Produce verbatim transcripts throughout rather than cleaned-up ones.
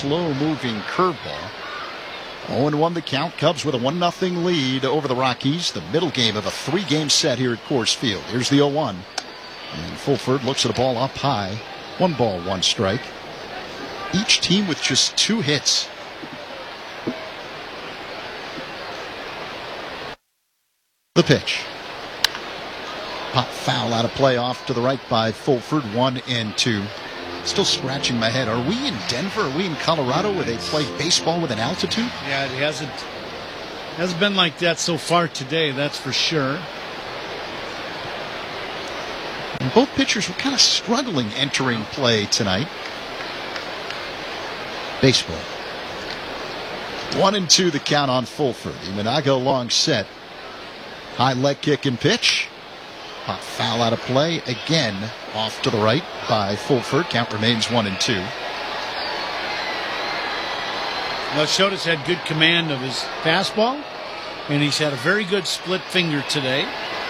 slow-moving curveball. oh and one the count. Cubs with a one nothing lead over the Rockies. The middle game of a three-game set here at Coors Field. Here's the oh one. And Fulford looks at a ball up high. One ball, one strike. Each team with just two hits. The pitch. Pop foul out of play off to the right by Fulford. One and two. Still scratching my head. Are we in Denver? Are we in Colorado where they play baseball with an altitude? Yeah, it hasn't, hasn't been like that so far today, that's for sure. And both pitchers were kind of struggling entering play tonight. Baseball. One and two the count on Fulford. Imanaga long set. High leg kick and pitch. Pop foul out of play. Again, off to the right by Fulford. Count remains one and two. Well, Shota's had good command of his fastball, and he's had a very good split finger today.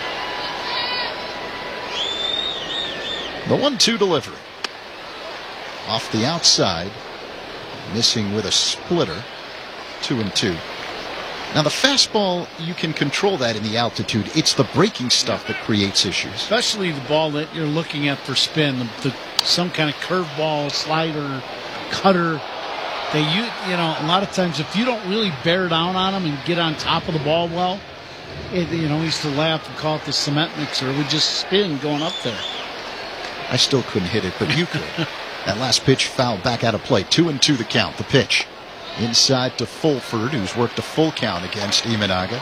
The one two delivery. Off the outside. Missing with a splitter. Two and two. Now, the fastball, you can control that in the altitude. It's the breaking stuff that creates issues. Especially the ball that you're looking at for spin. The, the, some kind of curveball, slider, cutter. They, you, you know, a lot of times if you don't really bear down on them and get on top of the ball well, it, you know, we used to laugh and call it the cement mixer. It would just spin going up there. I still couldn't hit it, but you could. That last pitch fouled back out of play. Two and two the count. The pitch. Inside to Fulford, who's worked a full count against Imanaga.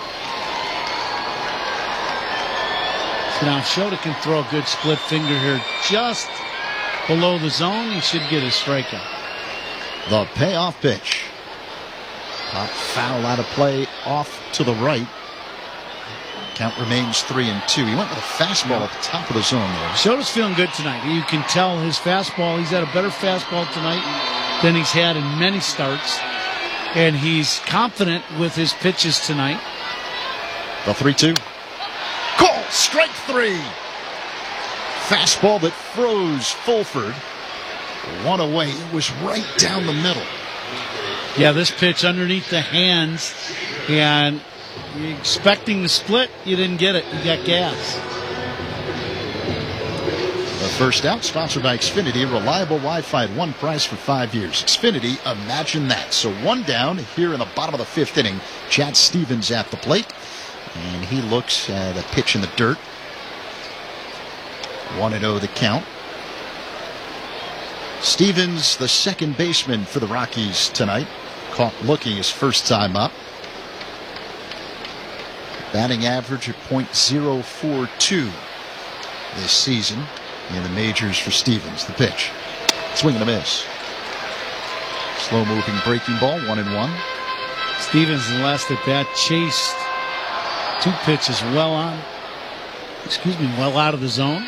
So now Shota can throw a good split finger here just below the zone. He should get his strikeout. The payoff pitch. Pop foul out of play off to the right. Count remains three and two. He went with a fastball at the top of the zone there. Shota's feeling good tonight. You can tell his fastball. He's had a better fastball tonight than he's had in many starts. And he's confident with his pitches tonight. The three two. Call, strike three. Fastball that froze Fulford. One away. It was right down the middle. Yeah, this pitch underneath the hands. And you're expecting the split. You didn't get it. You got gas. The first out, sponsored by Xfinity, reliable Wi-Fi at one price for five years. Xfinity, imagine that. So one down here in the bottom of the fifth inning. Chad Stevens at the plate. And he looks at a pitch in the dirt. one and oh the count. Stevens, the second baseman for the Rockies tonight. Caught looking his first time up. Batting average at point oh four two this season in the majors for Stevens. The pitch. Swing and a miss. Slow moving breaking ball, one and one. Stevens in the last at bat chased two pitches well on, excuse me, well out of the zone.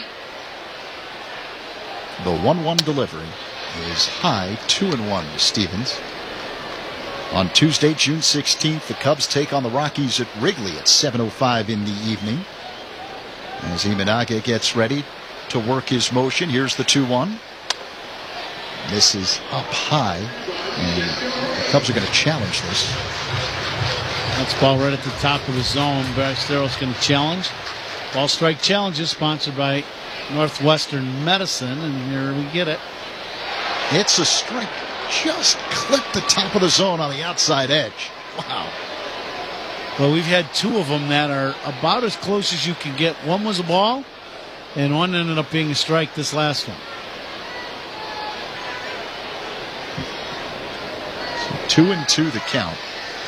The one one delivery is high, two and one to Stevens. On Tuesday, June sixteenth, the Cubs take on the Rockies at Wrigley at seven oh five in the evening. As Imanaga gets ready to work his motion, here's the two one. This is up high, and the Cubs are going to challenge this. That's ball right at the top of the zone. Ballesteros going to challenge. Ball strike challenges sponsored by Northwestern Medicine, and here we get it. It's a strike. Just clipped the top of the zone on the outside edge. Wow. Well, we've had two of them that are about as close as you can get. One was a ball, and one ended up being a strike, this last one. So two and two the count.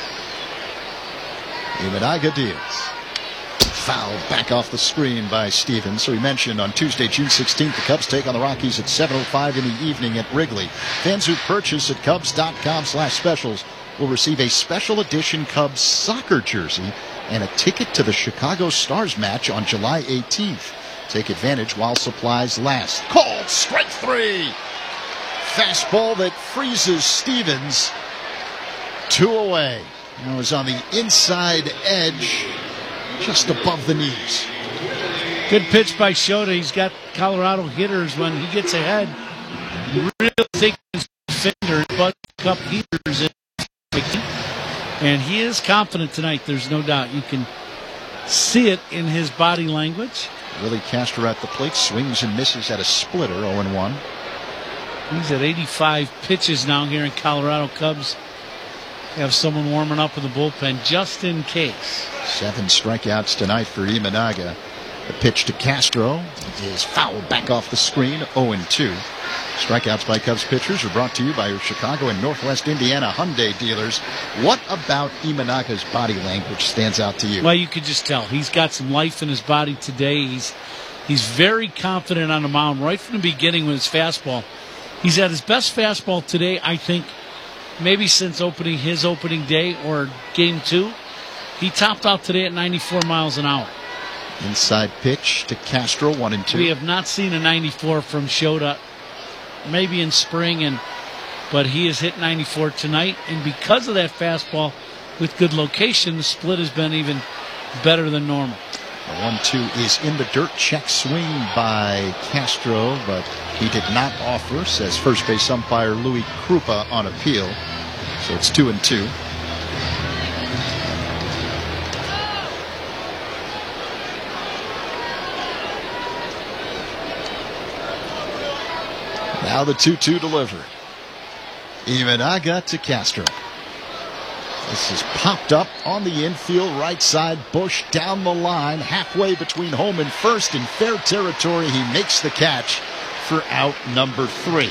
Imanaga deals. Foul back off the screen by Stevens. So we mentioned on Tuesday, June sixteenth, the Cubs take on the Rockies at seven oh five in the evening at Wrigley. Fans who purchase at Cubs.com slash specials will receive a special edition Cubs soccer jersey and a ticket to the Chicago Stars match on July eighteenth. Take advantage while supplies last. Called strike three. Fastball that freezes Stevens. Two away. It was on the inside edge, just above the knees. Good pitch by Shota. He's got Colorado hitters when he gets ahead. Really think his finger and Bud Cup heaters in. And he is confident tonight, there's no doubt. You can see it in his body language. Willie Castro at the plate, swings and misses at a splitter, oh and one. He's at eighty-five pitches now here in Colorado. Cubs have someone warming up in the bullpen just in case. Seven strikeouts tonight for Imanaga. The pitch to Castro is fouled back off the screen, oh and two. Strikeouts by Cubs pitchers are brought to you by your Chicago and Northwest Indiana Hyundai dealers. What about Imanaga's body language stands out to you? Well, you could just tell. He's got some life in his body today. He's he's very confident on the mound right from the beginning with his fastball. He's at his best fastball today, I think, maybe since opening his opening day or game two. He topped out today at ninety-four miles an hour. Inside pitch to Castro, one and two. We have not seen a ninety-four from Shota, maybe in spring, and but he has hit ninety-four tonight. And because of that fastball with good location, the split has been even better than normal. The one two is in the dirt. Check swing by Castro, but he did not offer, says first base umpire Louis Krupa on appeal. So it's two and two. Now the two two delivered. Imanaga to Castro. This is popped up on the infield right side. Bush down the line, halfway between home and first in fair territory. He makes the catch for out number three.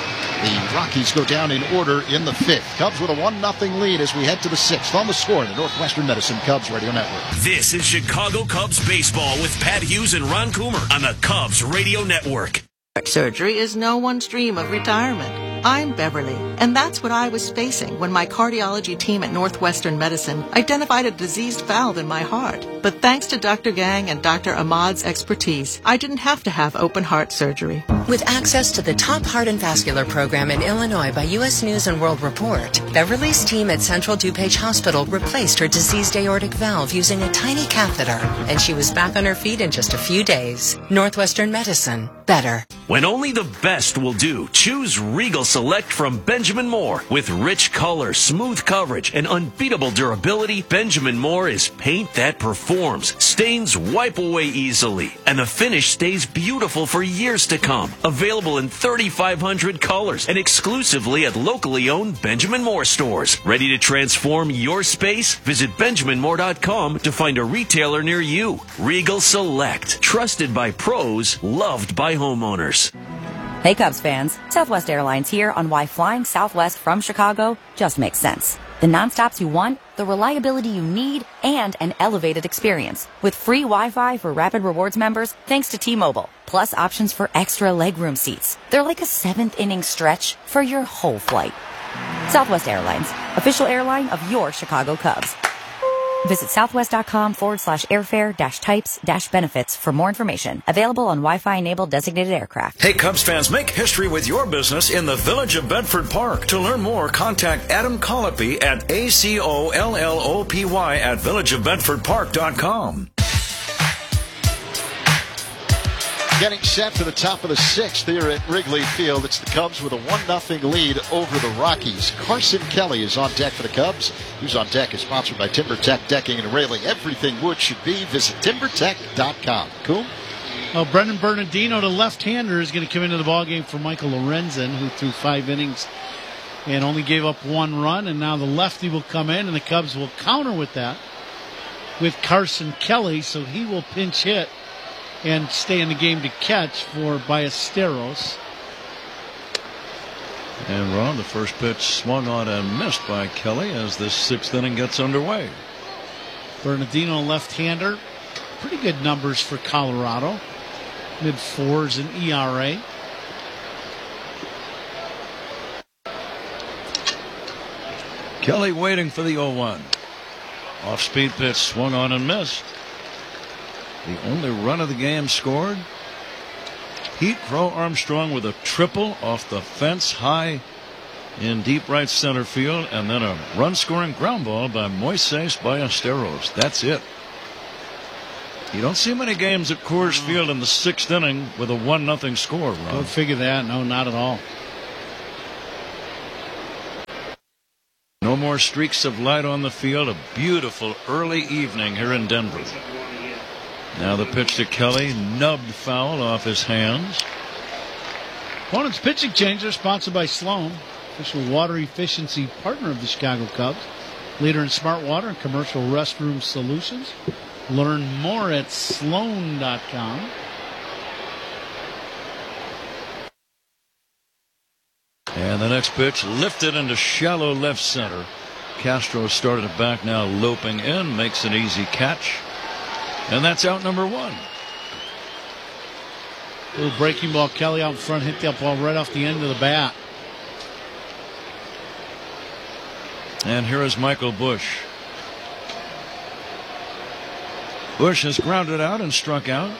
The Rockies go down in order in the fifth. Cubs with a one nothing lead as we head to the sixth. On the score, the Northwestern Medicine Cubs Radio Network. This is Chicago Cubs baseball with Pat Hughes and Ron Coomer on the Cubs Radio Network. Surgery is no one's dream of retirement. I'm Beverly, and that's what I was facing when my cardiology team at Northwestern Medicine identified a diseased valve in my heart. But thanks to Doctor Gang and Doctor Ahmad's expertise, I didn't have to have open heart surgery. With access to the top heart and vascular program in Illinois by U S News and World Report, Beverly's team at Central DuPage Hospital replaced her diseased aortic valve using a tiny catheter, and she was back on her feet in just a few days. Northwestern Medicine. Better. When only the best will do, choose Regal Select from Benjamin Moore. With rich color, smooth coverage, and unbeatable durability, Benjamin Moore is paint that performs. Stains wipe away easily, and the finish stays beautiful for years to come. Available in thirty-five hundred colors and exclusively at locally owned Benjamin Moore stores. Ready to transform your space? Visit benjamin moore dot com to find a retailer near you. Regal Select. Trusted by pros, loved by homeowners. Hey Cubs fans, Southwest Airlines here on why flying Southwest from Chicago just makes sense. The nonstops you want, the reliability you need, and an elevated experience. With free Wi-Fi for Rapid Rewards members thanks to T-Mobile, plus options for extra legroom seats. They're like a seventh inning stretch for your whole flight. Southwest Airlines, official airline of your Chicago Cubs. Visit southwest.com forward slash airfare dash types dash benefits for more information. Available on Wi-Fi enabled designated aircraft. Hey Cubs fans, make history with your business in the Village of Bedford Park. To learn more, contact Adam Colopy at A C O L L O P Y at village of bedford park dot com. Getting set for the top of the sixth here at Wrigley Field. It's the Cubs with a one nothing lead over the Rockies. Carson Kelly is on deck for the Cubs. Who's on Deck is sponsored by TimberTech Decking and Railing. Everything wood should be. Visit timber tech dot com. Cool. Well, Brendan Bernardino, the left-hander, is going to come into the ballgame for Michael Lorenzen, who threw five innings and only gave up one run. And now the lefty will come in, and the Cubs will counter with that with Carson Kelly, so he will pinch hit and stay in the game to catch for Ballesteros. And Ron, the first pitch swung on and missed by Kelly as this sixth inning gets underway. Bernardino, left-hander, pretty good numbers for Colorado. Mid fours in E R A. Kelly waiting for the oh one. Off-speed pitch swung on and missed. The only run of the game scored. Pete Crow Armstrong with a triple off the fence high in deep right center field, and then a run-scoring ground ball by Moises Ballesteros. That's it. You don't see many games at Coors Field in the sixth inning with a one nothing score, Ron. Don't figure that. No, not at all. No more streaks of light on the field. A beautiful early evening here in Denver. Now the pitch to Kelly, nubbed foul off his hands. Opponent's pitching changer, sponsored by Sloan, official water efficiency partner of the Chicago Cubs, leader in smart water and commercial restroom solutions. Learn more at sloan dot com. And the next pitch lifted into shallow left center. Castro started it back, now loping in, makes an easy catch. And that's out number one. Little breaking ball. Kelly out in front, hit that ball right off the end of the bat. And here is Michael Busch. Busch has grounded out and struck out.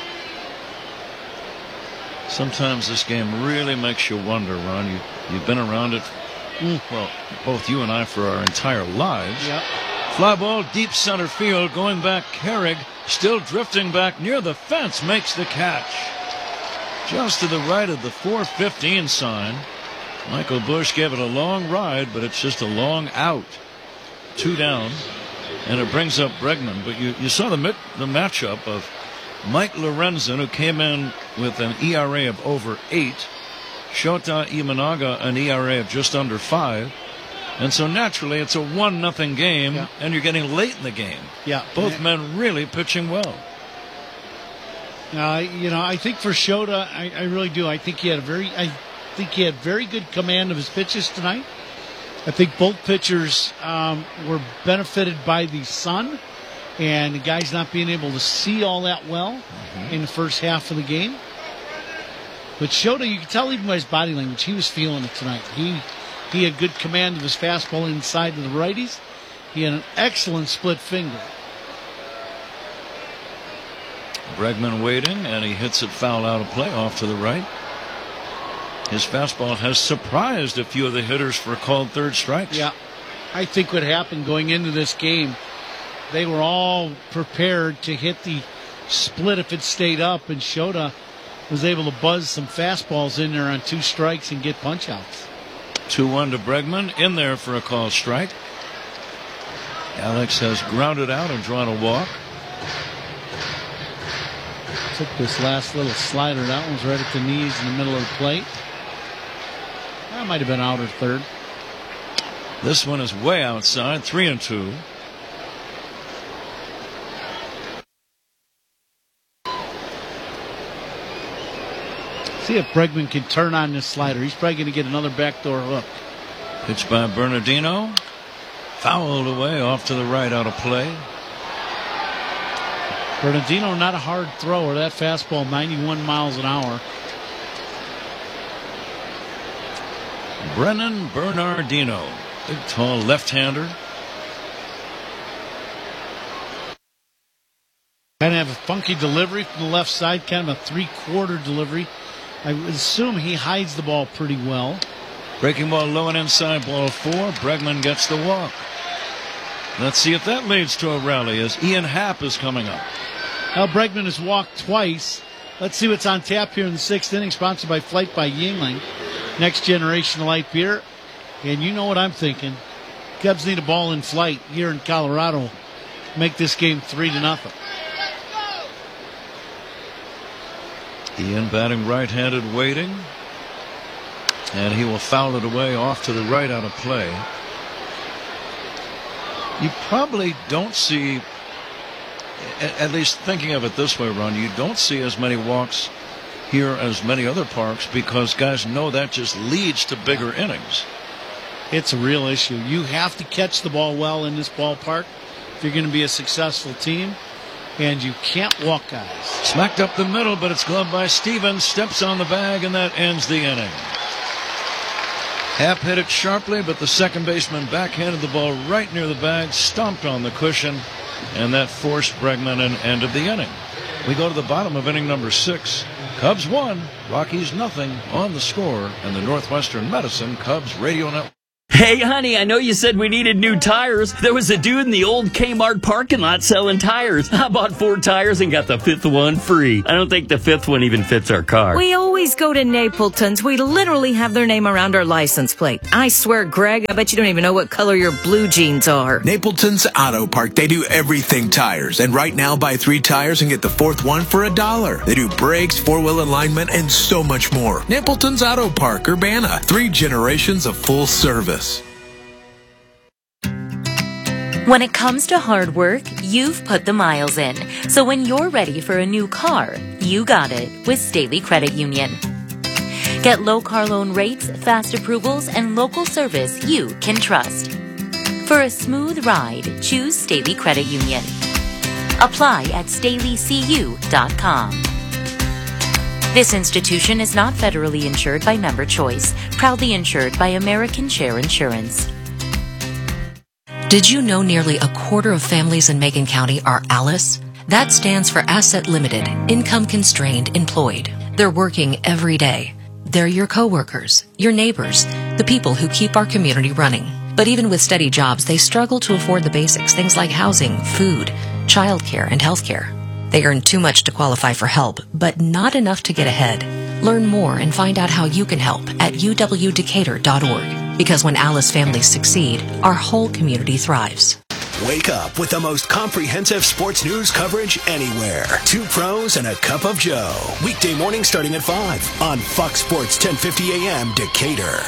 Sometimes this game really makes you wonder, Ron. You, you've been around it, mm. well, both you and I, for our entire lives. Yep. Fly ball, deep center field, going back. Carrig, still drifting back near the fence, makes the catch. Just to the right of the four fifteen sign. Michael Busch gave it a long ride, but it's just a long out. Two down, and it brings up Bregman. But you, you saw the, mit, the matchup of Mike Lorenzen, who came in with an E R A of over eight. Shota Imanaga, an E R A of just under five. And so naturally it's a one nothing game, yeah. and you're getting late in the game. Yeah. Both yeah. men really pitching well. Uh, you know, I think for Shota, I, I really do. I think he had a very, I think he had very good command of his pitches tonight. I think both pitchers um, were benefited by the sun, and the guys not being able to see all that well mm-hmm. in the first half of the game. But Shota, you can tell even by his body language, he was feeling it tonight. He he had good command of his fastball inside to the righties. He had an excellent split finger. Bregman waiting, and he hits it foul out of play off to the right. His fastball has surprised a few of the hitters for called third strikes. Yeah, I think what happened going into this game, they were all prepared to hit the split if it stayed up, and Shota was able to buzz some fastballs in there on two strikes and get punch-outs. two one to Bregman, in there for a called strike. Alex has grounded out and drawn a walk. Took this last little slider. That one's right at the knees in the middle of the plate. That might have been out or third. This one is way outside, three and two. See if Bregman can turn on this slider. He's probably going to get another backdoor hook. Pitch by Bernardino. Fouled away off to the right, out of play. Bernardino, not a hard thrower. That fastball, ninety-one miles an hour. Brennan Bernardino, big tall left-hander. Kind of have a funky delivery from the left side, kind of a three-quarter delivery. I would assume he hides the ball pretty well. Breaking ball low and inside, ball four. Bregman gets the walk. Let's see if that leads to a rally as Ian Happ is coming up. Well, Bregman has walked twice. Let's see what's on tap here in the sixth inning, sponsored by Flight by Yuengling. Next generation light beer. And you know what I'm thinking. Cubs need a ball in flight here in Colorado. Make this game three to nothing. Ian batting right-handed, waiting. And he will foul it away off to the right, out of play. You probably don't see, at least thinking of it this way, Ron, you don't see as many walks here as many other parks because guys know that just leads to bigger innings. It's a real issue. You have to catch the ball well in this ballpark if you're going to be a successful team, and you can't walk guys. Smacked up the middle, but it's gloved by Stevens. Steps on the bag, and that ends the inning. Happ hit it sharply, but the second baseman backhanded the ball right near the bag, stomped on the cushion, and that forced Bregman and ended the inning. We go to the bottom of inning number six. Cubs one, Rockies nothing on the score, and the Northwestern Medicine Cubs Radio Network. Hey, honey, I know you said we needed new tires. There was a dude in the old Kmart parking lot selling tires. I bought four tires and got the fifth one free. I don't think the fifth one even fits our car. We always go to Napleton's. We literally have their name around our license plate. I swear, Greg, I bet you don't even know what color your blue jeans are. Napleton's Auto Park. They do everything tires. And right now, buy three tires and get the fourth one for a dollar. They do brakes, four-wheel alignment, and so much more. Napleton's Auto Park, Urbana. Three generations of full service. When it comes to hard work, you've put the miles in. So when you're ready for a new car, you got it with Staley Credit Union. Get low car loan rates, fast approvals, and local service you can trust. For a smooth ride, choose Staley Credit Union. Apply at staley c u dot com. This institution is not federally insured by Member Choice, proudly insured by American Share Insurance. Did you know nearly a quarter of families in Macon County are ALICE? That stands for Asset Limited, Income Constrained, Employed. They're working every day. They're your coworkers, your neighbors, the people who keep our community running. But even with steady jobs, they struggle to afford the basics, things like housing, food, childcare, and healthcare. They earn too much to qualify for help, but not enough to get ahead. Learn more and find out how you can help at u w decatur dot org. Because when ALICE families succeed, our whole community thrives. Wake up with the most comprehensive sports news coverage anywhere. Two pros and a cup of Joe. Weekday morning starting at five on Fox Sports ten fifty A M Decatur.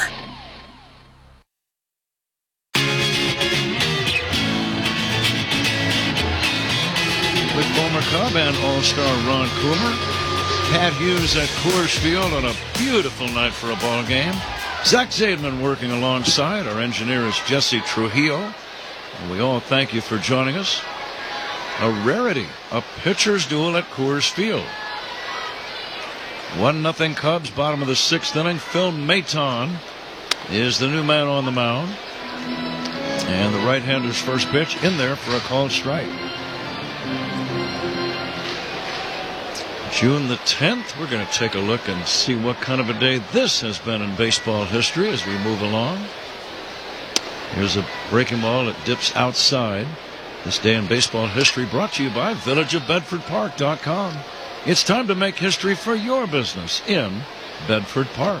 With former Cub and All-Star Ron Coomer, Pat Hughes at Coors Field on a beautiful night for a ball game. Zach Zaidman working alongside. Our engineer is Jesse Trujillo. And we all thank you for joining us. A rarity, a pitcher's duel at Coors Field. One nothing Cubs, bottom of the sixth inning. Phil Maton is the new man on the mound. And the right-hander's first pitch in there for a called strike. June the tenth, we're going to take a look and see what kind of a day this has been in baseball history as we move along. Here's a breaking ball that dips outside. This day in baseball history brought to you by village of bedford park dot com. It's time to make history for your business in Bedford Park.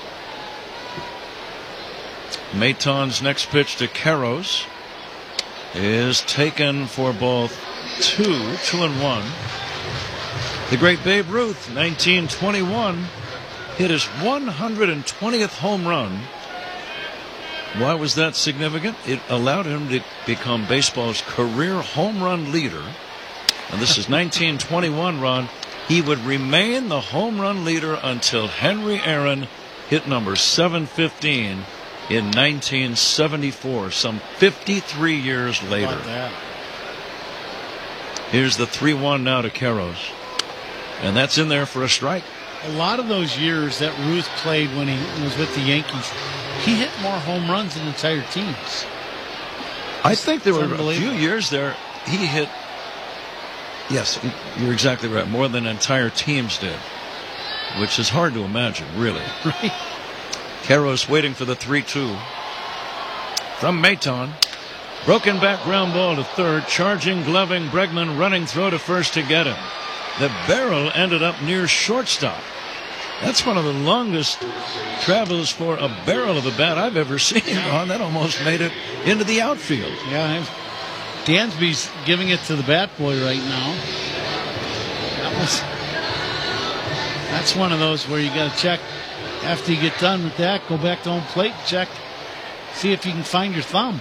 Maton's next pitch to Karros is taken for ball two, two and one. The great Babe Ruth, nineteen twenty-one, hit his one hundred twentieth home run. Why was that significant? It allowed him to become baseball's career home run leader. And this is nineteen twenty-one, Ron. He would remain the home run leader until Henry Aaron hit number seven fifteen in nineteen seventy-four, some fifty-three years later. Here's the three one now to Karros. And that's in there for a strike. A lot of those years that Ruth played when he was with the Yankees, he hit more home runs than entire teams. I think there were a few years there he hit, yes, you're exactly right, more than entire teams did, which is hard to imagine, really. Right. Karros waiting for the three two. From Maton. Broken back ground ball to third. Charging, gloving, Bregman running throw to first to get him. The barrel ended up near shortstop. That's one of the longest travels for a barrel of a bat I've ever seen. On that almost made it into the outfield. Yeah, Dansby's giving it to the bat boy right now. That was, that's one of those where you got to check after you get done with that. Go back to home plate, check, see if you can find your thumb.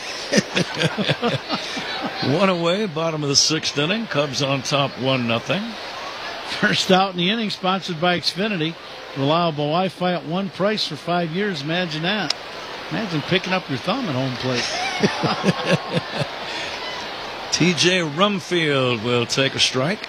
One away, bottom of the sixth inning. Cubs on top, one nothing. First out in the inning, sponsored by Xfinity. Reliable Wi-Fi at one price for five years. Imagine that. Imagine picking up your thumb at home plate. T J Rumfield will take a strike.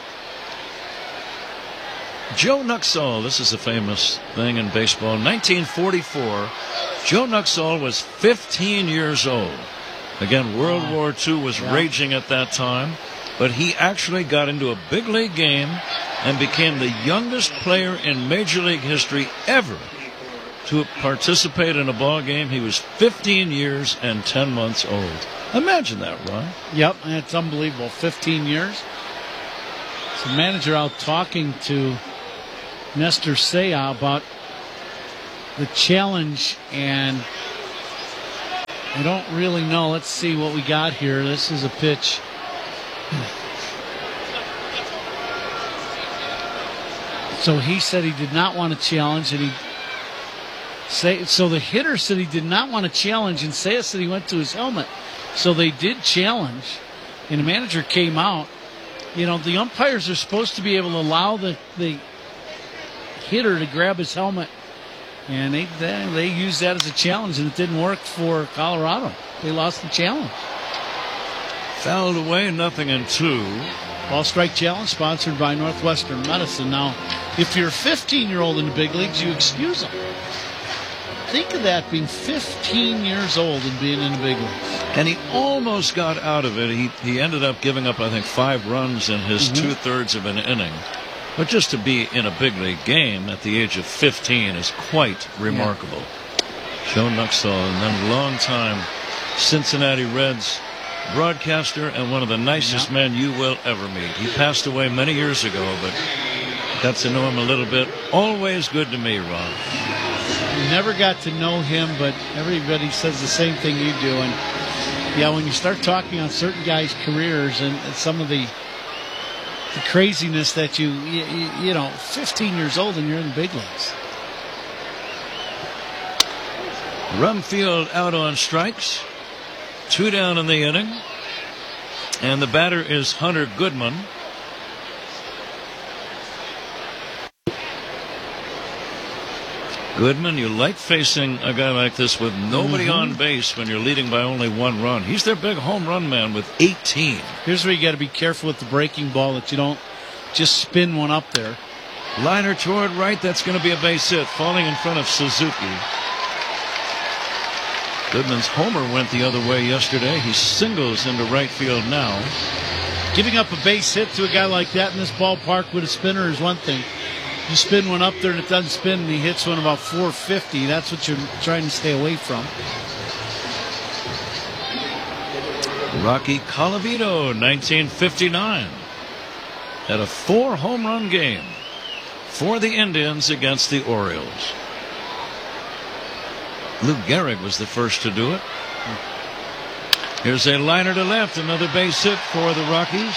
Joe Nuxhall, this is a famous thing in baseball. nineteen forty-four, Joe Nuxhall was fifteen years old. Again, World wow. War Two was yeah. raging at that time, but he actually got into a big league game and became the youngest player in Major League history ever to participate in a ball game. He was fifteen years and ten months old. Imagine that, Ron. Yep, it's unbelievable. fifteen years. So manager out talking to Nestor Seiya about the challenge, and I don't really know. Let's see what we got here. This is a pitch. So he said he did not want to challenge, and he say so the hitter said he did not want to challenge, and Seiya said he went to his helmet. So they did challenge, and the manager came out. You know, the umpires are supposed to be able to allow the, the hitter to grab his helmet, and they, they they used that as a challenge, and it didn't work for Colorado. They lost the challenge. Fouled away, nothing in two. Ball strike challenge sponsored by Northwestern Medicine. Now, if you're a fifteen-year-old in the big leagues, you excuse them. Think of that, being fifteen years old and being in the big leagues. And he almost got out of it. He he ended up giving up, I think, five runs in his mm-hmm. two-thirds of an inning. But just to be in a big league game at the age of fifteen is quite remarkable. Yeah. Joe Nuxhall, and then long time Cincinnati Reds broadcaster and one of the nicest yeah. men you will ever meet. He passed away many years ago, but got to know him a little bit. Always good to me, Ron. Never got to know him, but everybody says the same thing you do. And yeah, when you start talking on certain guys' careers and, and some of the the craziness that you, you you know, fifteen years old and you're in the big leagues. Rumfield out on strikes. Two down in the inning. And the batter is Hunter Goodman. Goodman, you like facing a guy like this with nobody mm-hmm. on base when you're leading by only one run. He's their big home run man with eighteen. Here's where you got to be careful with the breaking ball, that you don't just spin one up there. Liner toward right, that's going to be a base hit, falling in front of Suzuki. Goodman's homer went the other way yesterday. He singles into right field now. Giving up a base hit to a guy like that in this ballpark with a spinner is one thing. You spin one up there and it doesn't spin, and he hits one about four fifty. That's what you're trying to stay away from. Rocky Colavito, nineteen fifty-nine. Had a four home run game for the Indians against the Orioles. Lou Gehrig was the first to do it. Here's a liner to left, another base hit for the Rockies.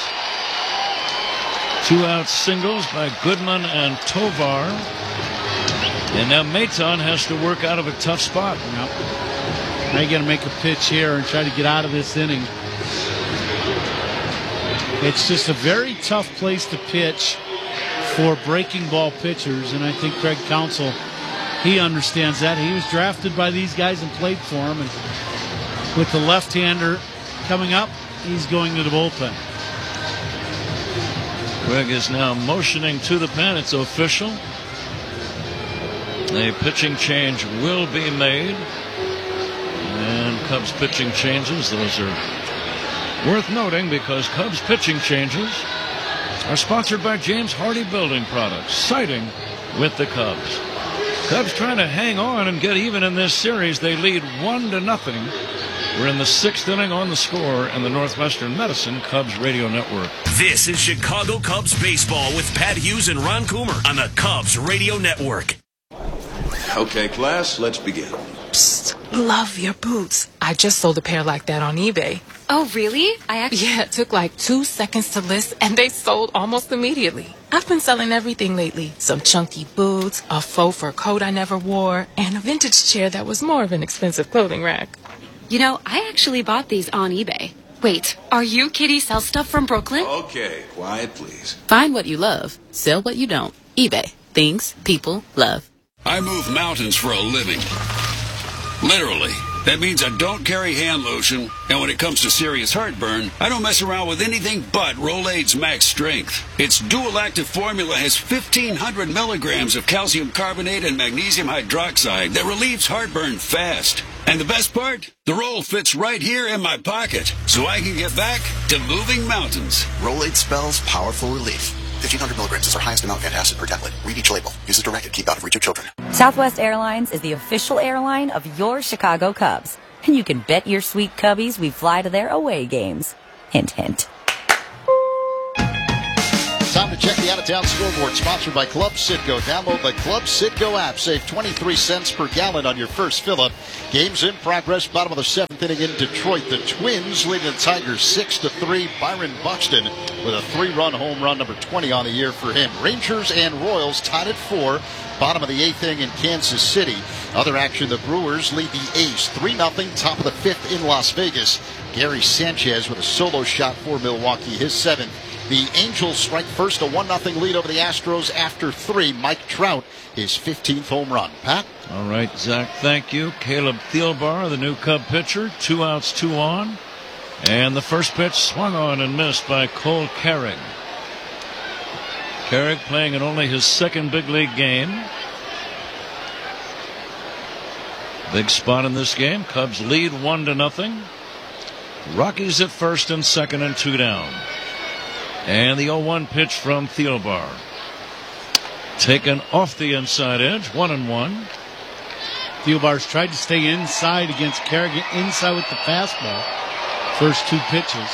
Two out singles by Goodman and Tovar. And now Maton has to work out of a tough spot. Yep. Now you got to make a pitch here and try to get out of this inning. It's just a very tough place to pitch for breaking ball pitchers, and I think Craig Counsell, he understands that. He was drafted by these guys and played for them, and with the left-hander coming up, he's going to the bullpen. Craig is now motioning to the pen. It's official. A pitching change will be made. And Cubs pitching changes, those are worth noting because Cubs pitching changes are sponsored by James Hardy Building Products, siding with the Cubs. Cubs trying to hang on and get even in this series. They lead one to nothing. We're in the sixth inning on the score and the Northwestern Medicine Cubs Radio Network. This is Chicago Cubs baseball with Pat Hughes and Ron Coomer on the Cubs Radio Network. Okay, class, let's begin. Psst, love your boots. I just sold a pair like that on eBay. Oh, really? I actually... Yeah, it took like two seconds to list, and they sold almost immediately. I've been selling everything lately. Some chunky boots, a faux fur coat I never wore, and a vintage chair that was more of an expensive clothing rack. You know, I actually bought these on eBay. Wait, are you Kitty Sell Stuff from Brooklyn? Okay, quiet please. Find what you love, sell what you don't. eBay. Things people love. I move mountains for a living. Literally. That means I don't carry hand lotion, and when it comes to serious heartburn, I don't mess around with anything but Rolaids Max Strength. Its dual-active formula has fifteen hundred milligrams of calcium carbonate and magnesium hydroxide that relieves heartburn fast. And the best part? The roll fits right here in my pocket, so I can get back to moving mountains. Rolaids spells powerful relief. fifteen hundred milligrams is our highest amount of antacid per tablet. Read each label. Use as directed. Keep out of reach of children. Southwest Airlines is the official airline of your Chicago Cubs. And you can bet your sweet Cubbies we fly to their away games. Hint, hint. Time to check the out-of-town scoreboard, sponsored by Club Citgo. Download the Club Citgo app. Save twenty-three cents per gallon on your first fill-up. Games in progress. Bottom of the seventh inning in Detroit. The Twins leading the Tigers six to three. Byron Buxton with a three-run home run, number twenty on the year for him. Rangers and Royals tied at four. Bottom of the eighth inning in Kansas City. Other action, the Brewers lead the A's three nothing. Top of the fifth in Las Vegas. Gary Sanchez with a solo shot for Milwaukee, his seventh. The Angels strike first, a one nothing lead over the Astros after three. Mike Trout, his fifteenth home run. Pat? All right, Zach, thank you. Caleb Thielbar, the new Cub pitcher, two outs, two on. And the first pitch swung on and missed by Cole Carrig. Carrig playing in only his second big league game. Big spot in this game. Cubs lead one to nothing. Rockies at first and second and two down. And the oh one pitch from Thielbar. Taken off the inside edge, one and one. Thielbar's tried to stay inside against Kerrigan, inside with the fastball. First two pitches.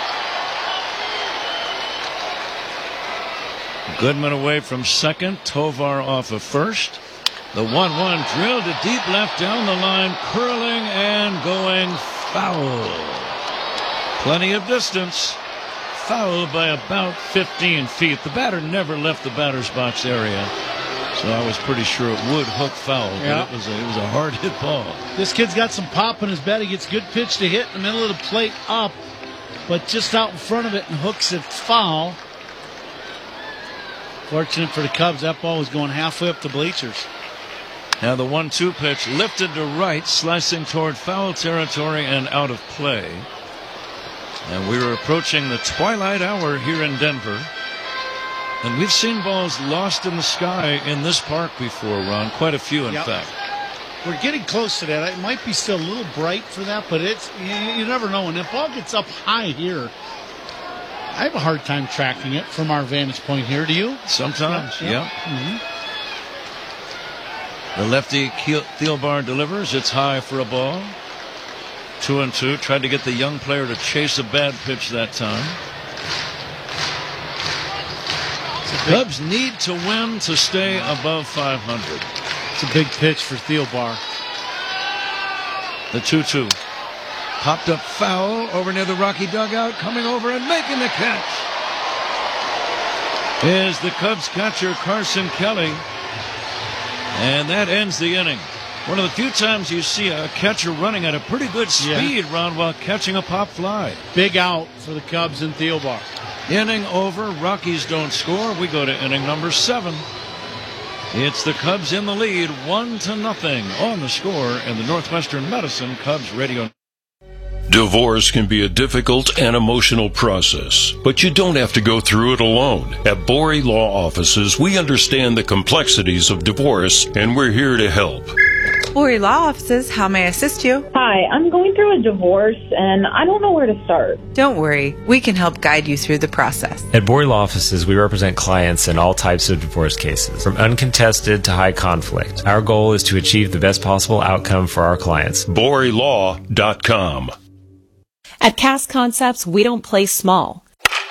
Goodman away from second, Tovar off of first. The one one drilled to deep left down the line, curling and going foul. Plenty of distance. Foul by about fifteen feet. The batter never left the batter's box area, so I was pretty sure it would hook foul. Yeah. But it was a, it was a hard hit ball. This kid's got some pop in his bat. He gets good pitch to hit in the middle of the plate up, but just out in front of it and hooks it foul. Fortunate for the Cubs, that ball was going halfway up the bleachers. Now the one two pitch lifted to right, slicing toward foul territory and out of play. And we were approaching the twilight hour here in Denver. And we've seen balls lost in the sky in this park before, Ron. Quite a few, in Yep. fact. We're getting close to that. It might be still a little bright for that, but it's you, you never know. When the ball gets up high here, I have a hard time tracking it from our vantage point here. Do you? Sometimes, yeah. yeah. Mm-hmm. The lefty Thielbar delivers. It's high for a ball. Two and two. Tried to get the young player to chase a bad pitch that time. Cubs need to win to stay above five hundred. It's a big pitch for Thielbar. The two two. Popped up foul over near the Rocky dugout. Coming over and making the catch is the Cubs catcher Carson Kelly. And that ends the inning. One of the few times you see a catcher running at a pretty good speed, yeah. Ron, while catching a pop fly. Big out for the Cubs and Thielbar. Inning over. Rockies don't score. We go to inning number seven. It's the Cubs in the lead, one to nothing on the score in the Northwestern Medicine Cubs radio. Divorce can be a difficult and emotional process, but you don't have to go through it alone. At Borey Law Offices, we understand the complexities of divorce, and we're here to help. Borey Law Offices, how may I assist you? Hi, I'm going through a divorce, and I don't know where to start. Don't worry, we can help guide you through the process. At Borey Law Offices, we represent clients in all types of divorce cases, from uncontested to high conflict. Our goal is to achieve the best possible outcome for our clients. Borey Law dot com. At Cast Concepts, we don't play small.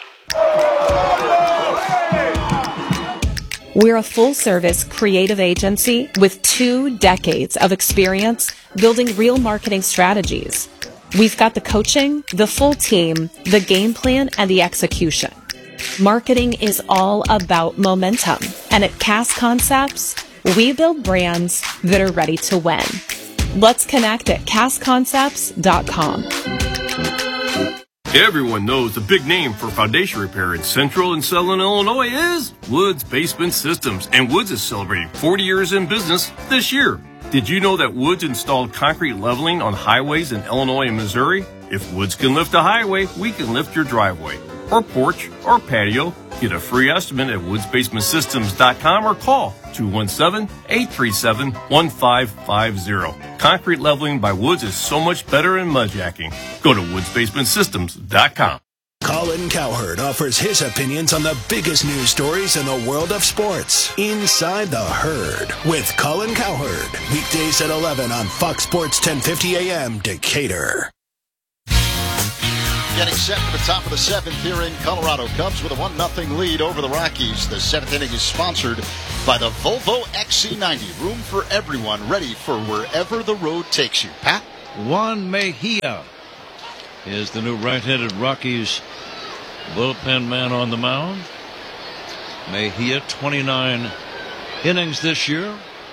We're a full-service creative agency with two decades of experience building real marketing strategies. We've got the coaching, the full team, the game plan, and the execution. Marketing is all about momentum. And at Cast Concepts, we build brands that are ready to win. Let's connect at cast concepts dot com. Everyone knows the big name for foundation repair in Central and Southern Illinois is Woods Basement Systems, and Woods is celebrating forty years in business this year. Did you know that Woods installed concrete leveling on highways in Illinois and Missouri? If Woods can lift a highway, we can lift your driveway, or porch, or patio. Get a free estimate at woods basement systems dot com or call two one seven, eight three seven, one five five zero. Concrete leveling by Woods is so much better than mudjacking. Go to woods basement systems dot com. Colin Cowherd offers his opinions on the biggest news stories in the world of sports. Inside the Herd with Colin Cowherd. Weekdays at eleven on Fox Sports ten fifty A M Decatur. Getting set for the top of the seventh here in Colorado. Cubs with a one nothing lead over the Rockies. The seventh inning is sponsored by the Volvo X C ninety. Room for everyone, ready for wherever the road takes you. Pat? Juan Mejia is the new right-handed Rockies bullpen man on the mound. Mejia, twenty-nine innings this year.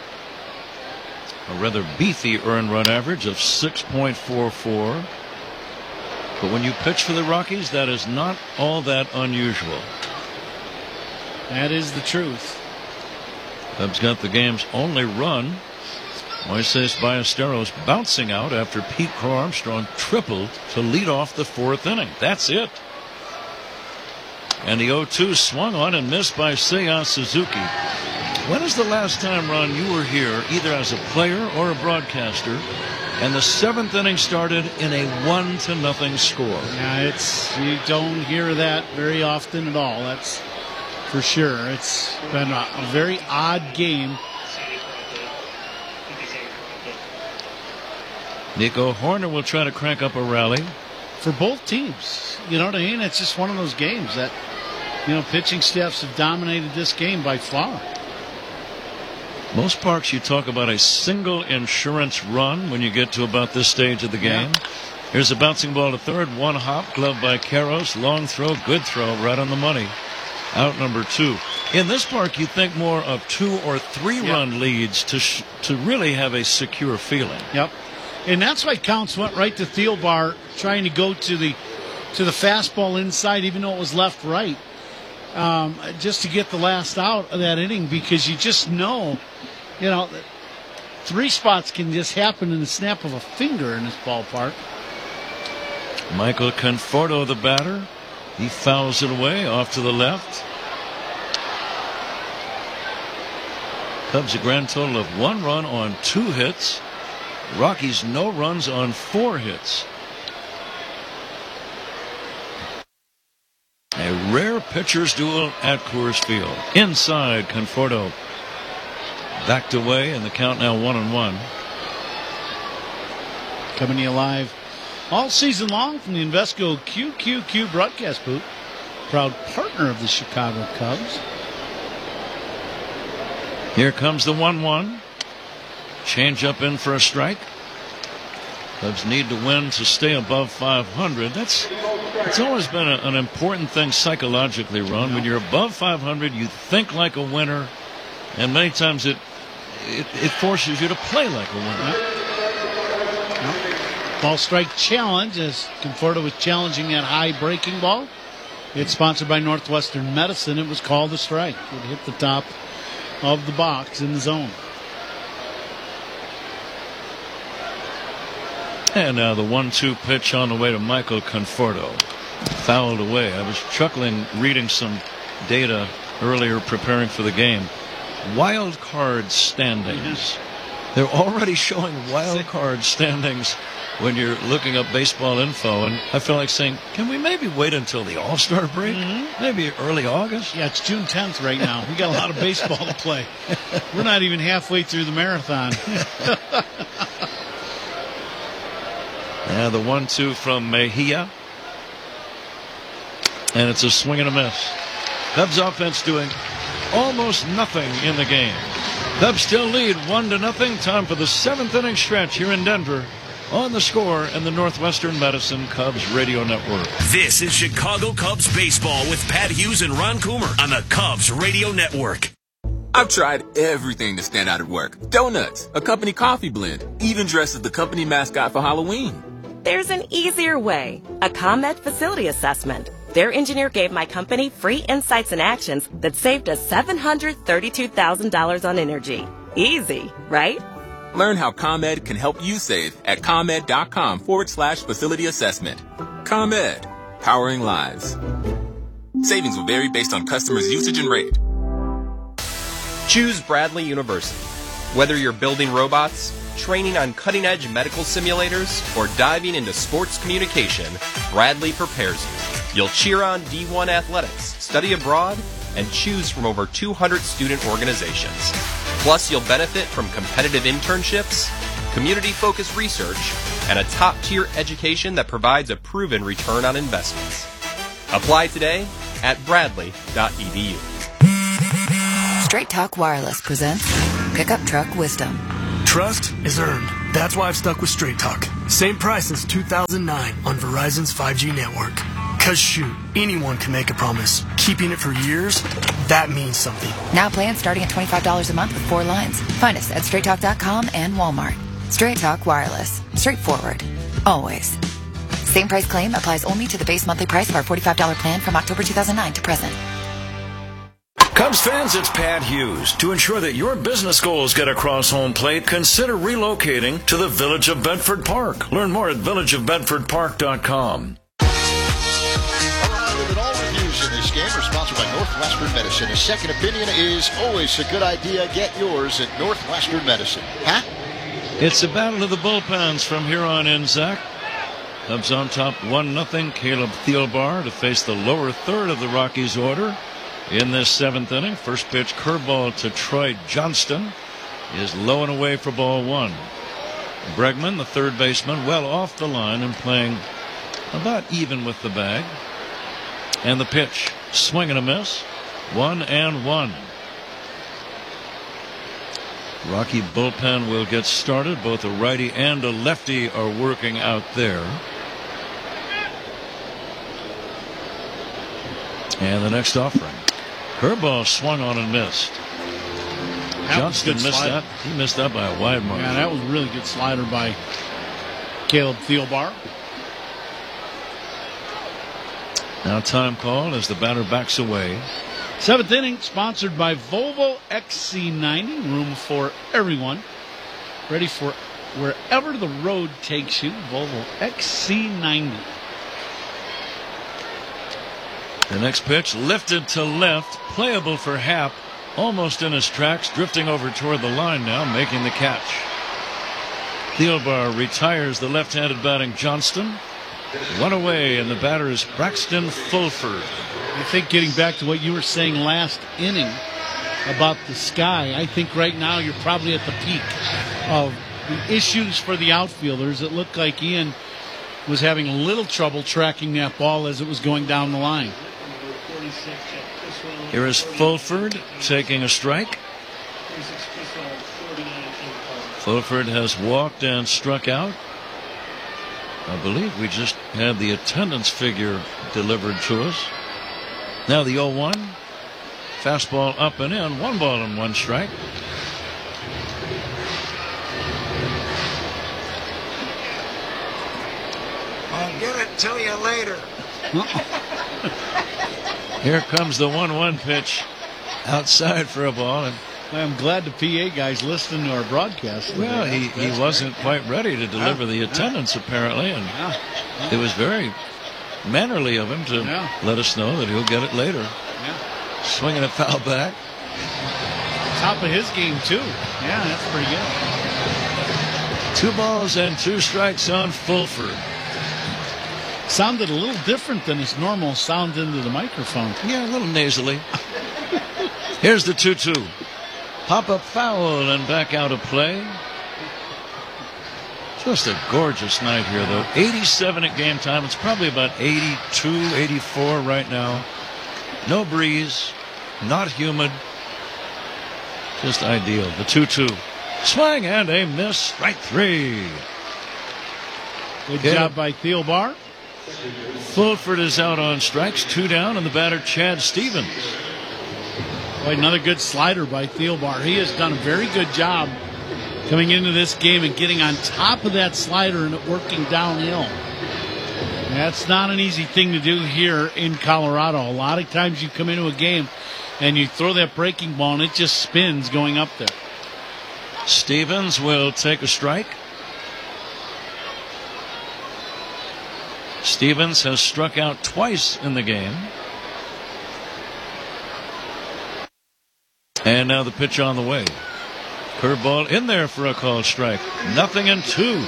A rather beefy earned run average of six point four four. But when you pitch for the Rockies, that is not all that unusual. That is the truth. Cubs got the game's only run. Moises Ballesteros bouncing out after Pete Crow Armstrong tripled to lead off the fourth inning. That's it. And the oh two swung on and missed by Seiya Suzuki. When is the last time, Ron, you were here, either as a player or a broadcaster, and the seventh inning started in a one to nothing score? Yeah, it's you don't hear that very often at all. That's for sure. It's been a, a very odd game. Nico Hoerner will try to crank up a rally for both teams. You know what I mean? It's just one of those games that, you know, pitching staffs have dominated this game by far. Most parks, you talk about a single insurance run when you get to about this stage of the game. Yeah. Here's a bouncing ball to third. One hop, gloved by Karros. Long throw, good throw, right on the money. Out number two. In this park, you think more of two or three yep. run leads to sh- to really have a secure feeling. Yep. And that's why Counts went right to Thielbar, trying to go to the to the fastball inside, even though it was left right, um, just to get the last out of that inning, because you just know, you know, three spots can just happen in the snap of a finger in this ballpark. Michael Conforto, the batter, he fouls it away off to the left. Cubs a grand total of one run on two hits. Rockies no runs on four hits. A rare pitcher's duel at Coors Field. Inside, Conforto backed away, and the count now one and one. Coming to you live all season long from the Invesco Q Q Q broadcast booth. Proud partner of the Chicago Cubs. Here comes the one one. Change up in for a strike. Cubs need to win to stay above five hundred. That's it's always been a, an important thing psychologically, Ron. When you're above five hundred, you think like a winner, and many times it it, it forces you to play like a winner. Ball strike challenge as Conforto was challenging that high breaking ball. It's sponsored by Northwestern Medicine. It was called a strike. It hit the top of the box in the zone. And now the one two pitch on the way to Michael Conforto. Fouled away. I was chuckling reading some data earlier preparing for the game. Wild card standings. They're already showing wild card standings when you're looking up baseball info. And I feel like saying, can we maybe wait until the All-Star break? Mm-hmm. Maybe early August? Yeah, it's June tenth right now. We got a lot of baseball to play. We're not even halfway through the marathon. Yeah, the one two from Mejia. And it's a swing and a miss. Cubs offense doing almost nothing in the game. Cubs still lead one to nothing. Time for the seventh inning stretch here in Denver. On The Score and the Northwestern Medicine Cubs Radio Network. This is Chicago Cubs baseball with Pat Hughes and Ron Coomer on the Cubs Radio Network. I've tried everything to stand out at work. Donuts, a company coffee blend, even dressed as the company mascot for Halloween. There's an easier way. A ComEd facility assessment. Their engineer gave my company free insights and actions that saved us seven hundred thirty-two thousand dollars on energy. Easy, right? Learn how ComEd can help you save at ComEd.com forward slash facility assessment. ComEd, powering lives. Savings will vary based on customers' usage and rate. Choose Bradley University. Whether you're building robots, training on cutting-edge medical simulators, or diving into sports communication, Bradley prepares you. You'll cheer on D one athletics, study abroad, and choose from over two hundred student organizations. Plus, you'll benefit from competitive internships, community-focused research, and a top-tier education that provides a proven return on investments. Apply today at bradley dot e d u. Straight Talk Wireless presents Pickup Truck Wisdom. Trust is earned. That's why I've stuck with Straight Talk. Same price since two thousand nine on Verizon's five G network. Cause shoot, anyone can make a promise. Keeping it for years, that means something. Now plans starting at twenty-five dollars a month with four lines. Find us at straight talk dot com and Walmart. Straight Talk Wireless. Straightforward. Always. Same price claim applies only to the base monthly price of our forty-five dollars plan from October two thousand nine to present. Cubs fans, it's Pat Hughes. To ensure that your business goals get across home plate, consider relocating to the Village of Bedford Park. Learn more at village of bedford park dot com. In this game are sponsored by Northwestern Medicine. A second opinion is always a good idea. Get yours at Northwestern Medicine. Huh? It's a battle of the bullpens from here on in, Zach. Cubs on top one nothing. Caleb Thielbar to face the lower third of the Rockies order in this seventh inning. First pitch curveball to Troy Johnston is low and away for ball one. Bregman, the third baseman, well off the line and playing about even with the bag. And the pitch, swing and a miss, one and one. Rocky bullpen will get started. Both a righty and a lefty are working out there. And the next offering, curveball swung on and missed. Johnston missed slider. that. He missed that by a wide margin. Yeah, that was a really good slider by Caleb Thielbar. Now time called as the batter backs away. Seventh inning, sponsored by Volvo X C ninety. Room for everyone. Ready for wherever the road takes you. Volvo X C ninety. The next pitch lifted to left, playable for Happ, almost in his tracks, drifting over toward the line now, making the catch. Thielbar retires the left-handed batting Johnston. One away, and the batter is Braxton Fulford. I think getting back to what you were saying last inning about the sky, I think right now you're probably at the peak of the issues for the outfielders. It looked like Ian was having a little trouble tracking that ball as it was going down the line. Here is Fulford taking a strike. Fulford has walked and struck out. I believe we just had the attendance figure delivered to us. Now the oh one. Fastball up and in. One ball and one strike. I'll get it to you later. Here comes the one one pitch outside for a ball. And I'm glad the P A guy's listening to our broadcast. Well, he, he wasn't quite ready to deliver the attendance, apparently, and it was very mannerly of him to let us know that he'll get it later. Swinging a foul back. Top of his game, too. Yeah, that's pretty good. Two balls and two strikes on Fulford. Sounded a little different than his normal sound into the microphone. Yeah, a little nasally. Here's the two two. Pop-up foul and back out of play. Just a gorgeous night here, though. eighty-seven at game time. It's probably about eighty-two, eighty-four right now. No breeze. Not humid. Just ideal. The two two. Swing and a miss. Strike three. Good Get job it. by Thielbar. Fulford is out on strikes. Two down, and the batter, Chad Stevens. Boy, another good slider by Thielbar. He has done a very good job coming into this game and getting on top of that slider and it working downhill. That's not an easy thing to do here in Colorado. A lot of times you come into a game and you throw that breaking ball and it just spins going up there. Stevens will take a strike. Stevens has struck out twice in the game. And now the pitch on the way. Curveball in there for a called strike. Nothing in two.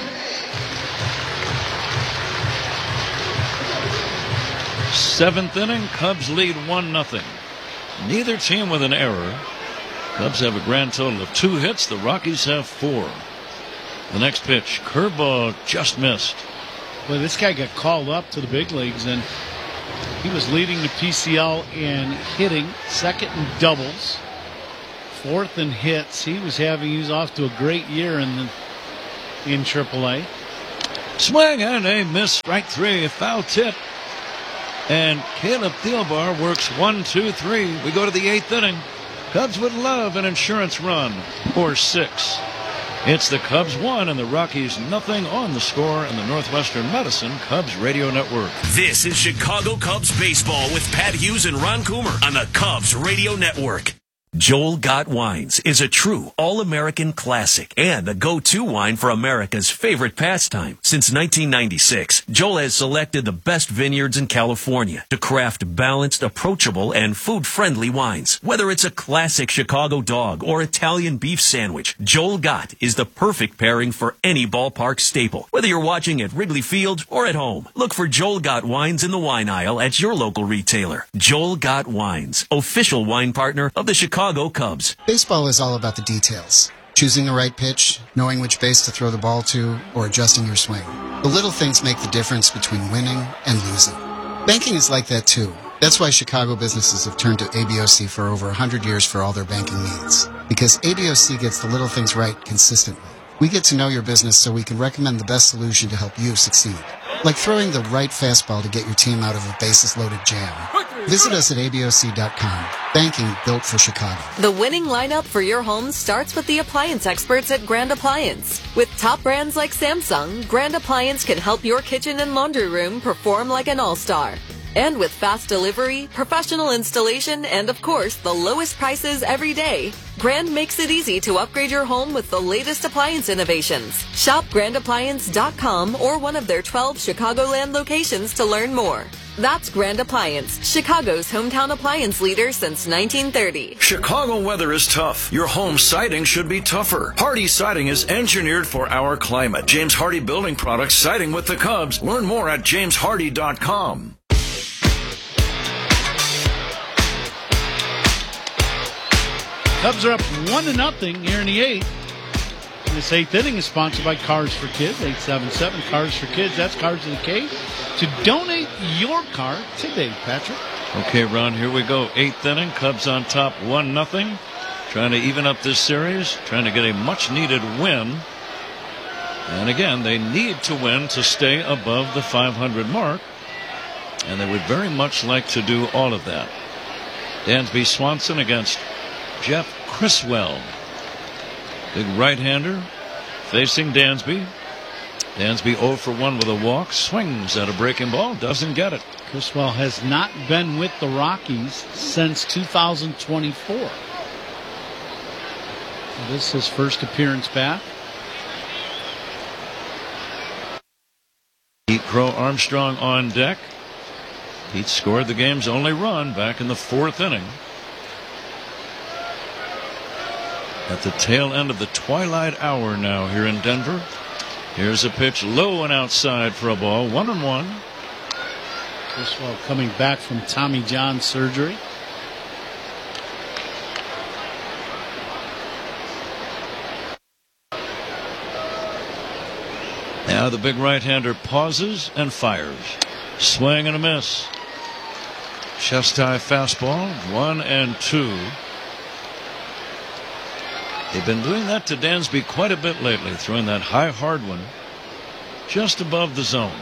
Seventh inning, Cubs lead one nothing. Neither team with an error. Cubs have a grand total of two hits. The Rockies have four. The next pitch, curveball, just missed. Well, this guy got called up to the big leagues, and he was leading the P C L in hitting, second in doubles, fourth in hits. He was having, he was off to a great year in the, in triple A. Swing and a miss, strike three, a foul tip. And Caleb Thielbar works one, two, three. We go to the eighth inning. Cubs would love an insurance run or six. It's the Cubs one and the Rockies nothing on the score in the Northwestern Medicine Cubs Radio Network. This is Chicago Cubs baseball with Pat Hughes and Ron Coomer on the Cubs Radio Network. Joel Gott Wines is a true all-American classic and the go-to wine for America's favorite pastime. Since nineteen ninety-six, Joel has selected the best vineyards in California to craft balanced, approachable, and food-friendly wines. Whether it's a classic Chicago dog or Italian beef sandwich, Joel Gott is the perfect pairing for any ballpark staple. Whether you're watching at Wrigley Field or at home, look for Joel Gott Wines in the wine aisle at your local retailer. Joel Gott Wines, official wine partner of the Chicago Chicago Cubs. Baseball is all about the details. Choosing the right pitch, knowing which base to throw the ball to, or adjusting your swing. The little things make the difference between winning and losing. Banking is like that too. That's why Chicago businesses have turned to A B O C for over one hundred years for all their banking needs. Because A B O C gets the little things right consistently. We get to know your business so we can recommend the best solution to help you succeed. Like throwing the right fastball to get your team out of a bases-loaded jam. Visit us at A B O C dot com. Banking built for Chicago. The winning lineup for your home starts with the appliance experts at Grand Appliance. With top brands like Samsung, Grand Appliance can help your kitchen and laundry room perform like an all-star. And with fast delivery, professional installation, and of course, the lowest prices every day, Grand makes it easy to upgrade your home with the latest appliance innovations. Shop grand appliance dot com or one of their twelve Chicagoland locations to learn more. That's Grand Appliance, Chicago's hometown appliance leader since nineteen thirty. Chicago weather is tough. Your home siding should be tougher. Hardy Siding is engineered for our climate. James Hardy Building Products, siding with the Cubs. Learn more at james hardy dot com. Cubs are up one to nothing here in the eighth. This eighth inning is sponsored by Cars for Kids, eight seven seven Cars for Kids. That's Cars of the K. To donate your car today, Patrick. Okay, Ron, here we go. Eighth inning, Cubs on top one nothing. Trying to even up this series, trying to get a much-needed win. And again, they need to win to stay above the five hundred mark. And they would very much like to do all of that. Dansby Swanson against Jeff Criswell. Big right-hander facing Dansby. Dansby oh for one with a walk. Swings at a breaking ball. Doesn't get it. Criswell has not been with the Rockies since two thousand twenty-four. So this is his first appearance back. Pete Crow Armstrong on deck. Pete scored the game's only run back in the fourth inning. At the tail end of the twilight hour now here in Denver. Here's a pitch low and outside for a ball. One and one. Criswell coming back from Tommy John surgery. Now the big right-hander pauses and fires. Swing and a miss. Chest high fastball. One and two. They've been doing that to Dansby quite a bit lately, throwing that high hard one just above the zone.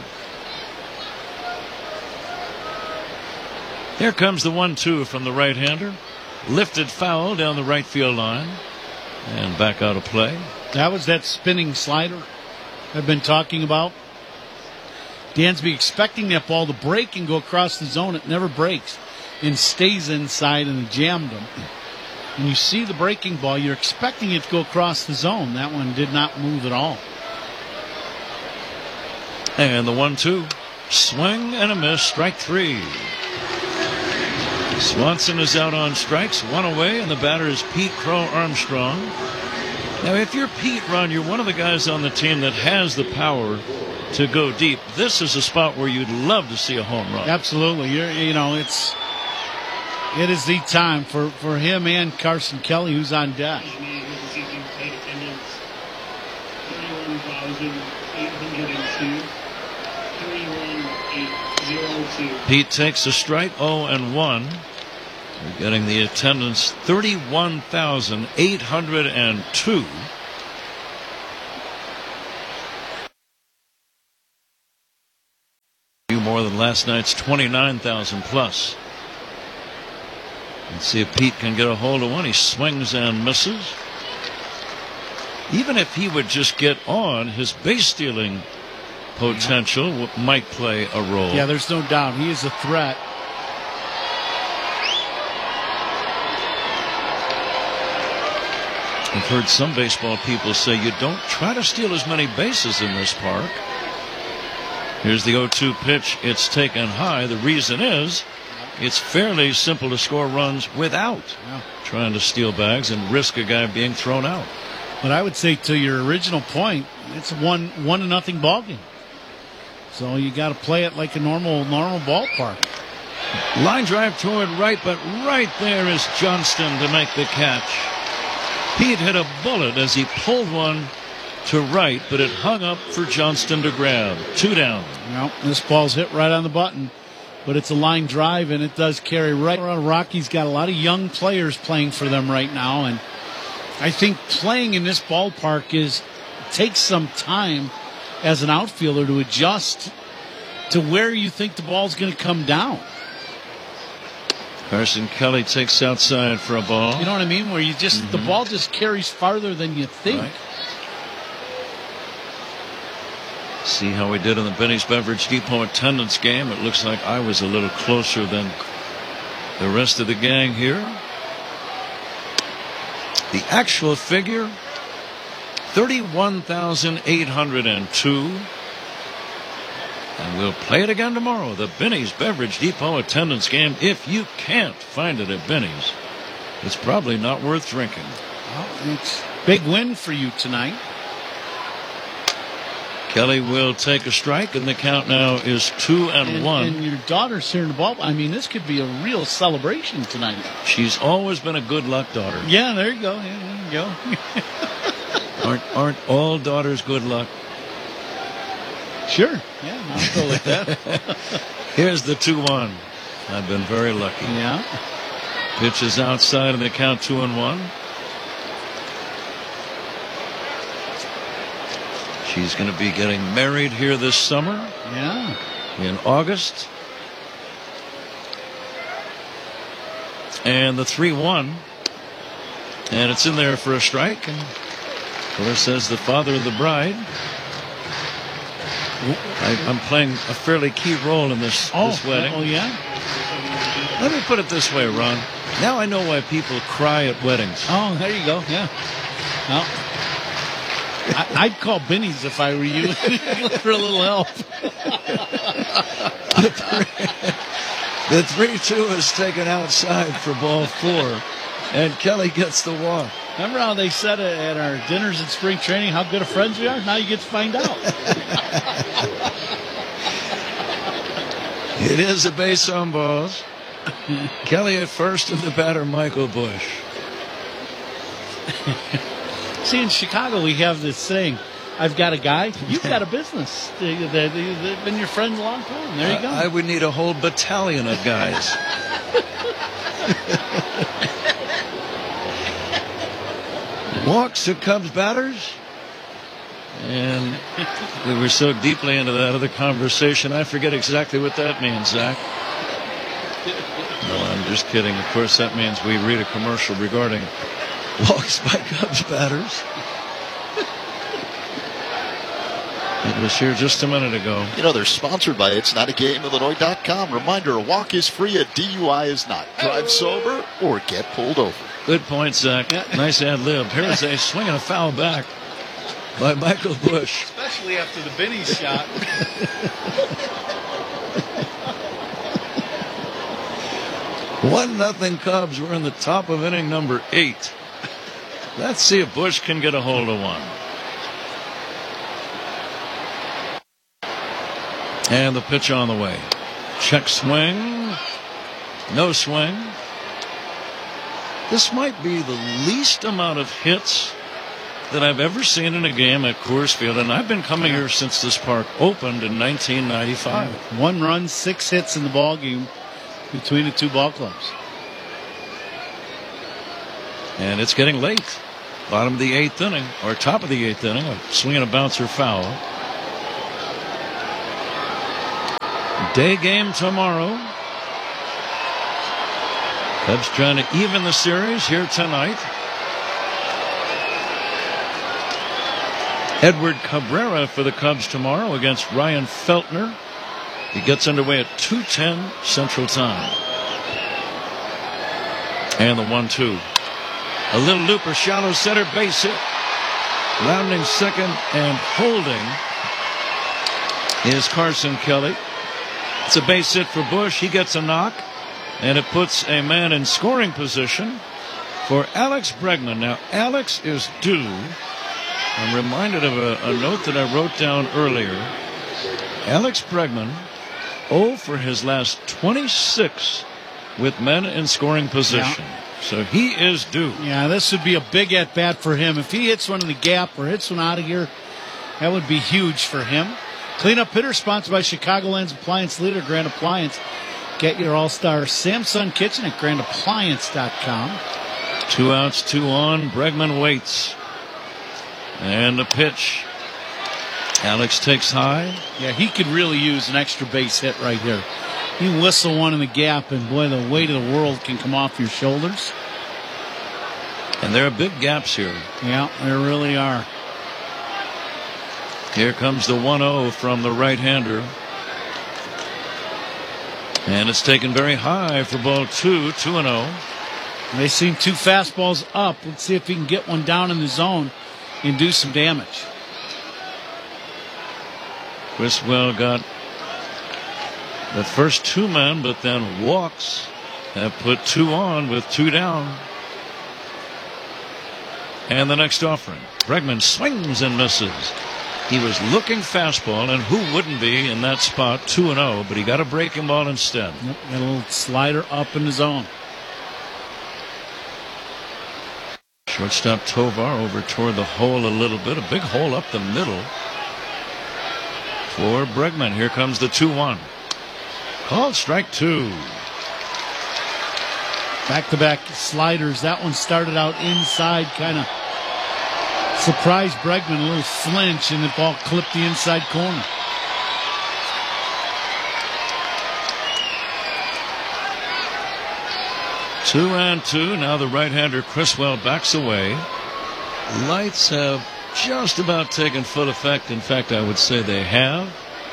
Here comes the one two from the right-hander. Lifted foul down the right field line and back out of play. That was that spinning slider I've been talking about. Dansby expecting that ball to break and go across the zone. It never breaks and stays inside, and jammed him. When you see the breaking ball, you're expecting it to go across the zone. That one did not move at all. And the one two. Swing and a miss. Strike three. Swanson is out on strikes. One away, and the batter is Pete Crow Armstrong. Now, if you're Pete, Ron, you're one of the guys on the team that has the power to go deep. This is a spot where you'd love to see a home run. Absolutely. You're, you know, it's it is the time for, for him and Carson Kelly, who's on deck. Pete takes a strike, oh and one. We're getting the attendance thirty-one thousand eight hundred two. More than last night's twenty-nine thousand plus. Let's see if Pete can get a hold of one. He swings and misses. Even if he would just get on, his base stealing potential yeah. might play a role. Yeah, there's no doubt. He is a threat. I've heard some baseball people say you don't try to steal as many bases in this park. Here's the oh two pitch. It's taken high. The reason is it's fairly simple to score runs without yeah. trying to steal bags and risk a guy being thrown out. But I would say to your original point, it's one one to nothing ball game. So you got to play it like a normal normal ballpark. Line drive toward right, but right there is Johnston to make the catch. Pete hit a bullet as he pulled one to right, but it hung up for Johnston to grab. Two down. Well, this ball's hit right on the button, but it's a line drive, and it does carry right around. Rocky's got a lot of young players playing for them right now, and I think playing in this ballpark is takes some time as an outfielder to adjust to where you think the ball's going to come down. Carson Kelly takes outside for a ball. You know what I mean? Where you just mm-hmm. the ball just carries farther than you think. Right. See how we did in the Benny's Beverage Depot attendance game. It looks like I was a little closer than the rest of the gang here. The actual figure, thirty-one thousand eight hundred two. And we'll play it again tomorrow. The Benny's Beverage Depot attendance game. If you can't find it at Benny's, it's probably not worth drinking. Well, it's a big win for you tonight. Kelly will take a strike, and the count now is two and, and one. And your daughter's here in the ball. I mean, this could be a real celebration tonight. She's always been a good luck daughter. Yeah, there you go. Yeah, there you go. aren't aren't all daughters good luck? Sure. Yeah, I'll go with that. Here's the two one. I've been very lucky. Yeah. Pitch is outside, and the count two and one. She's going to be getting married here this summer. Yeah. In August. And the three one. And it's in there for a strike. And of course, says the father of the bride. I, I'm playing a fairly key role in this, oh, this wedding. Oh, yeah? Let me put it this way, Ron. Now I know why people cry at weddings. Oh, there you go. Yeah. Well, I, I'd call Benny's if I were you for a little help. The three two is taken outside for ball four, and Kelly gets the walk. Remember how they said it at our dinners in spring training, how good of friends we are? Now you get to find out. It is a base on balls. Kelly at first, and the batter, Michael Bush. See, in Chicago, we have this saying, I've got a guy, you've got a business. They, they, they, they've been your friends a long time. There you go. I, I would need a whole battalion of guys. Walks the Cubs batters. And we were so deeply into that other conversation, I forget exactly what that means, Zach. No, I'm just kidding. Of course, that means we read a commercial regarding walks by Cubs batters. It was here just a minute ago. You know, they're sponsored by It's Not A Game Illinois dot com. Reminder, a walk is free, a D U I is not. Drive sober or get pulled over. Good point, Zach. Yeah. Nice ad lib. Here is a swing and a foul back by Michael Bush. Especially after the Benny's shot. One nothing Cubs. We're in the top of inning number eight. Let's see if Bush can get a hold of one. And the pitch on the way. Check swing. No swing. This might be the least amount of hits that I've ever seen in a game at Coors Field, and I've been coming here since this park opened in nineteen ninety-five. One run, six hits in the ball game between the two ball clubs. And it's getting late. Bottom of the eighth inning, or top of the eighth inning, a swing and a bouncer foul. Day game tomorrow. Cubs trying to even the series here tonight. Edward Cabrera for the Cubs tomorrow against Ryan Feltner. He gets underway at two ten Central Time. And the one two. A little looper, shallow center, base hit. Rounding second and holding is Carson Kelly. It's a base hit for Bush. He gets a knock, and it puts a man in scoring position for Alex Bregman. Now, Alex is due. I'm reminded of a, a note that I wrote down earlier. Alex Bregman, oh for his last twenty-six with men in scoring position. Yeah. So he is due. Yeah, this would be a big at-bat for him. If he hits one in the gap or hits one out of here, that would be huge for him. Cleanup hitter sponsored by Chicagoland's appliance leader, Grand Appliance. Get your all-star Samsung kitchen at grand appliance dot com. Two outs, two on. Bregman waits. And the pitch. Alex takes high. Yeah, he could really use an extra base hit right here. You whistle one in the gap, and boy, the weight of the world can come off your shoulders. And there are big gaps here. Yeah, there really are. Here comes the one oh from the right-hander. And it's taken very high for ball two, two and oh. They seem two fastballs up. Let's see if he can get one down in the zone and do some damage. Criswell got the first two men, but then walks have put two on with two down. And the next offering. Bregman swings and misses. He was looking fastball, and who wouldn't be in that spot, two and oh, but he got a breaking ball instead. Yep, got a little slider up in the zone. Shortstop Tovar over toward the hole a little bit. A big hole up the middle for Bregman. Here comes the two one. Called strike two. Back-to-back sliders. That one started out inside, kind of surprised Bregman, a little flinch, and the ball clipped the inside corner. Two and two. Now the right-hander Criswell backs away. Lights have just about taken full effect. In fact, I would say they have.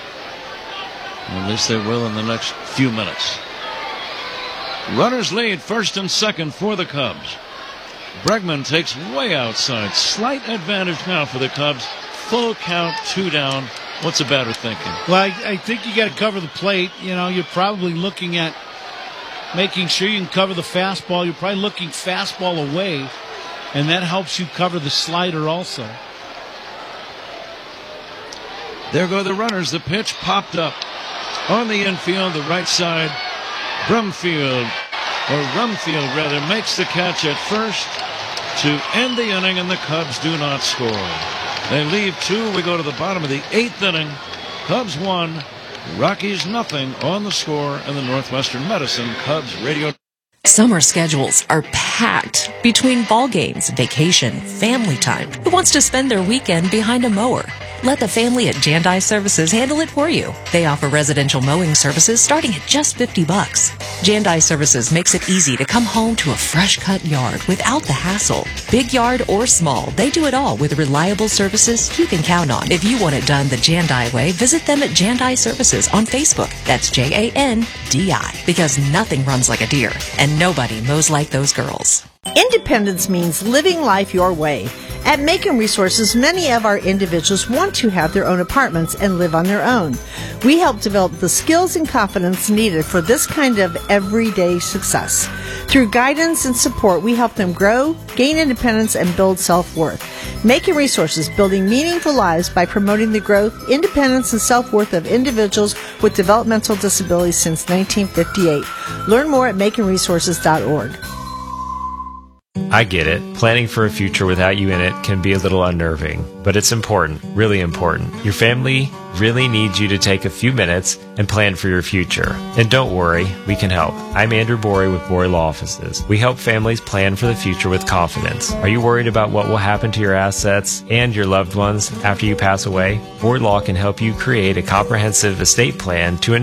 At least they will in the next few minutes. Runners lead first and second for the Cubs. Bregman takes way outside. Slight advantage now for the Cubs. Full count, two down. What's the batter thinking? Well, I, I think you got to cover the plate. You know, you're probably looking at making sure you can cover the fastball. You're probably looking fastball away, and that helps you cover the slider also. There go the runners. The pitch popped up on the infield, the right side. Brumfield, or Rumfield rather, makes the catch at first to end the inning, and the Cubs do not score. They leave two. We go to the bottom of the eighth inning. Cubs one, Rockies nothing on the score in the Northwestern Medicine Cubs radio. Summer schedules are packed between ball games, vacation, family time. Who wants to spend their weekend behind a mower? Let the family at Jandai Services handle it for you. They offer residential mowing services starting at just fifty bucks. Jandai Services makes it easy to come home to a fresh-cut yard without the hassle. Big yard or small, they do it all with reliable services you can count on. If you want it done the Jandai way, visit them at Jandai Services on Facebook. That's J A N D I. Because nothing runs like a deer, and nobody mows like those girls. Independence means living life your way. At Macon Resources, many of our individuals want to have their own apartments and live on their own. We help develop the skills and confidence needed for this kind of everyday success. Through guidance and support, we help them grow, gain independence, and build self-worth. Macon Resources, building meaningful lives by promoting the growth, independence, and self-worth of individuals with developmental disabilities since nineteen fifty-eight. Learn more at macon resources dot org. I get it. Planning for a future without you in it can be a little unnerving, but it's important, really important. Your family really needs you to take a few minutes and plan for your future. And don't worry, we can help. I'm Andrew Borey with Borey Law Offices. We help families plan for the future with confidence. Are you worried about what will happen to your assets and your loved ones after you pass away? Borey Law can help you create a comprehensive estate plan to